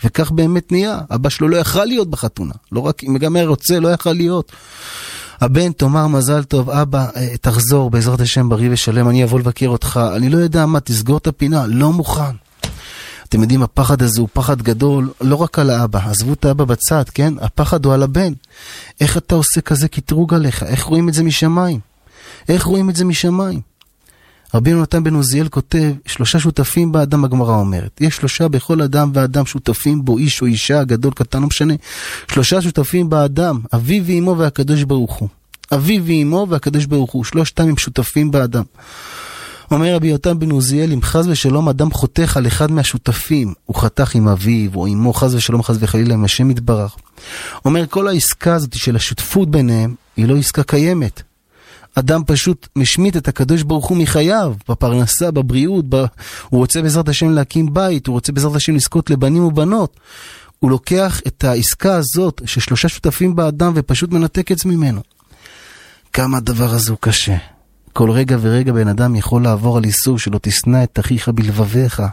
וכך באמת נהיה. אבא שלו לא יכל להיות בחתונה. לא רק אם גם היה רוצה, לא יכל להיות. הבן תאמר מזל טוב, אבא, תחזור בעזרת השם בריא ושלם, אני אבוא לבקר אותך. אני לא יודע מה, תסגור את הפינה, לא מוכן. אתם יודעים, הפחד הזה הוא פחד גדול, לא רק על האבא, עזבו את האבא בצד, כן? הפחד הוא על הבן. איך אתה עושה כזה קטרוג עליך? איך רואים את זה משמיים? איך רואים את זה משמיים? רבי יונתן בן עוזיאל כותב, 3 שותפים באדם, הגמרא אומרת. יש 3 בכל אדם ואדם שותפים בו, איש או אישה, גדול, קטן, לא משנה. 3 שותפים באדם, אביו ואמו והקדוש ברוך הוא. אביו ואמו והקדוש ברוך הוא. 3 הם שותפים באדם. אומר רבי יונתן בן עוזיאל, אם חס ושלום אדם חותך על אחד מהשותפים, הוא חתך עם אביו או אמו, חס ושלום, חס וחלילה, עם השם יתברך. אומר, כל העסקה הזאת של השותפות ביניהם, היא לא עסקה קיימת. אדם פשוט משמיט את הקדוש ברוך הוא מחייו, בפרנסה, בבריאות, הוא רוצה בעזרת השם להקים בית, הוא רוצה בעזרת השם לזכות לבנים ובנות. הוא לוקח את העסקה הזאת, ש3 שותפים באדם, ופשוט מנתק את ממנו. כמה הדבר הזה הוא קשה. כל רגע ורגע בן אדם יכול לעבור על איסור שלא תשנא את אחיך בלבביך.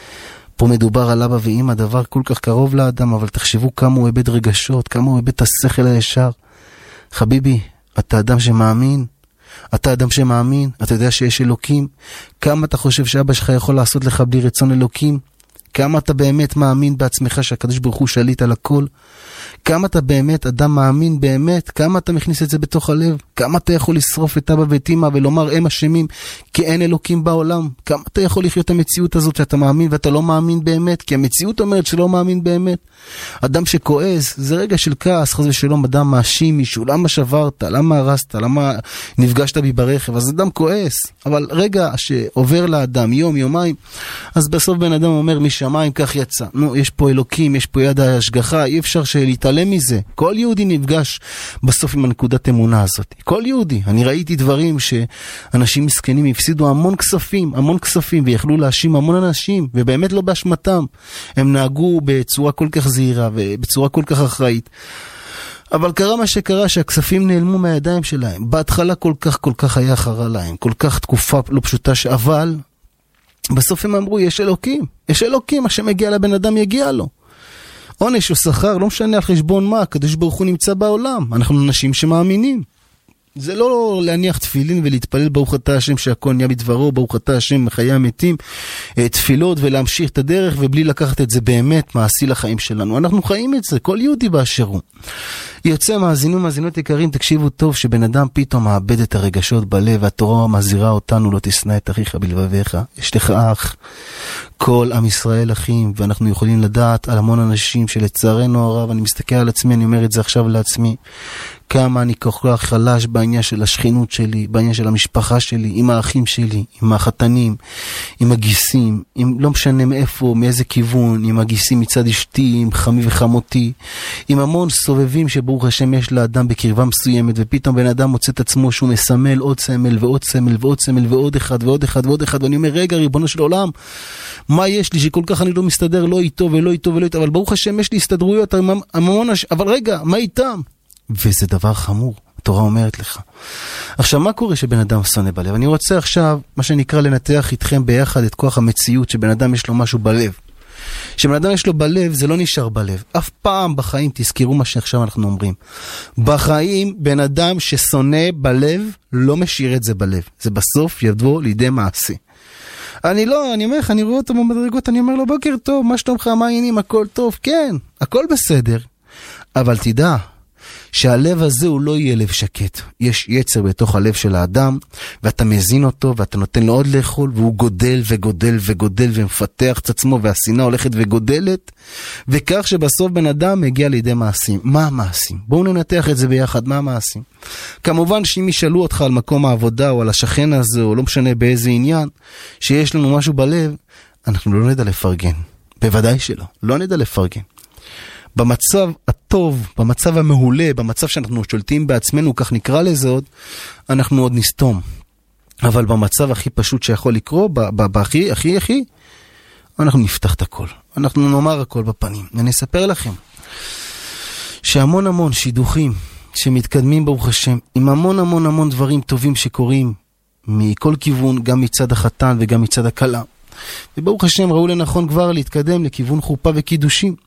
פה מדובר על אבא ואמא, דבר כל כך קרוב לאדם, אבל תחשבו כמה הוא איבד רגשות, כמה הוא איבד את השכל הישר. חביבי, אתה אדם שמאמין, אתה אדם שמאמין, אתה יודע שיש אלוקים. כמה אתה חושב שאבא שלך יכול לעשות לך בלי רצון אלוקים? כמה אתה באמת מאמין בעצמך שהקדוש ברוך הוא שליט על הכל? כמה אתה באמת אדם מאמין באמת? כמה אתה מכניס את זה בתוך הלב? כמה אתה יכול לשרוף את אבא ואת אמא ולומר הם אשמים כי אין אלוקים בעולם? כמה אתה יכול לחיות את המציאות הזאת שאתה מאמין ואתה לא מאמין באמת? כי המציאות אומרת שלא מאמין באמת. אדם שכועס, זה רגע של כעס, חס ושלום, אדם מאשים מישהו, למה שברת, למה הרסת, למה נפגשת בי ברכב, אז אדם כועס. אבל רגע שעובר לאדם יום, יומיים, אז בסוף בן אדם אומר משמיים כך יצא. נו, יש פה אלוקים, יש פה יד ההשגחה, אי אפשר להתעלם מזה. כל יהודי נפגש בסוף עם הנקודת אמונה הזאת. כל יהודי. אני ראיתי דברים שאנשים מסכנים הפסידו המון כספים, ויכלו להאשים המון אנשים, ובאמת לא באשמתם. הם נהגו בצורה כל כך זהירה, ובצורה כל כך אחראית. אבל קרה מה שקרה, שהכספים נעלמו מהידיים שלהם. בהתחלה כל כך היה חרה להם. כל כך תקופה לא פשוטה, אבל בסוף הם אמרו, יש אלוקים, מה שמגיע לבן אדם יגיע לו. עונש או שכר, לא משנה על חשבון מה, הקדוש ברוך הוא נמצא בעולם. אנחנו אנשים שמאמינים. זה לא להניח תפילין ולהתפלל ברוך אתה השם שהכל נהיה בדברו, ברוך אתה השם מחיי המתים, תפילות ולהמשיך את הדרך, ובלי לקחת את זה באמת מעשי לחיים שלנו. אנחנו חיים את זה, כל יהודי באשר הוא. יוצא מאזינות יקרים, תקשיבו טוב שבן אדם פתאום מאבד את הרגשות בלב, והתורה מזהירה אותנו, לא תשנא את אחיך בלבביך. יש לך אח, כל עם ישראל אחים, ואנחנו יכולים לדעת על המון אנשים שלצערנו הרב, אני מסתכל על עצמי, אני אומר את זה עכשיו לעצמי, כמה אני כל כך חלש בעניין של השכינות שלי, בעניין של המשפחה שלי, עם האחים שלי, עם החתנים, עם הגיסים, עם לא משנה מאיפה, מאיזה כיוון, עם הגיסים מצד אשתי, עם חמי וחמותי, עם המון סובבים שברוך השם יש לאדם בקרבה מסוימת, ופתאום בן אדם מוצא את עצמו שהוא מסמל עוד סמל ועוד סמל ועוד סמל ועוד אחד ועוד אחד ועוד אחד, ואני אומר רגע ריבונו של עולם, מה יש לי שכל כך אני לא מסתדר לא איתו ולא איתו ולא איתו, אבל ברוך השם יש לי הסתדרויות, אבל רגע, מה איתם? וזה דבר חמור, התורה אומרת לך. עכשיו, מה קורה שבן אדם שונא בלב? אני רוצה עכשיו, מה שנקרא, לנתח איתכם ביחד את כוח המציאות, שבן אדם יש לו משהו בלב. שבן אדם יש לו בלב, זה לא נשאר בלב. אף פעם בחיים, תזכרו מה שעכשיו אנחנו אומרים. בחיים, בן אדם ששונא בלב, לא משאיר את זה בלב. זה בסוף יבוא לידי מעשה. אני אומר לך, אני רואה אותו במדרגות, אני אומר לו, בוקר טוב, מה שלומך, מה העניינים, הכל טוב, כן, הכל בסדר. אבל תדע, שהלב הזה הוא לא יהיה לב שקט. יש יצר בתוך הלב של האדם, ואתה מזין אותו, ואתה נותן לו עוד לאכול, והוא גודל וגודל וגודל, ומפתח את עצמו, והשנאה הולכת וגודלת, וכך שבסוף בן אדם מגיע לידי מעשים. מה המעשים? בואו ננתח את זה ביחד, מה המעשים? כמובן שאם ישאלו אותך על מקום העבודה, או על השכן הזה, או לא משנה באיזה עניין, שיש לנו משהו בלב, אנחנו לא נדע לפרגן. בוודאי שלא. לא נדע לפרגן. במצב הטוב, במצב המעולה, במצב שאנחנו שולטים בעצמנו, כך נקרא לזה עוד, אנחנו עוד נסתום. אבל במצב הכי פשוט שיכול לקרות, הכי, אנחנו נפתח את הכל. אנחנו נאמר הכל בפנים. ואני אספר לכם שהמון שידוכים שמתקדמים ברוך השם, עם המון דברים טובים שקורים מכל כיוון, גם מצד החתן וגם מצד הכלה. וברוך השם ראו לנכון כבר להתקדם לכיוון חופה וקידושים.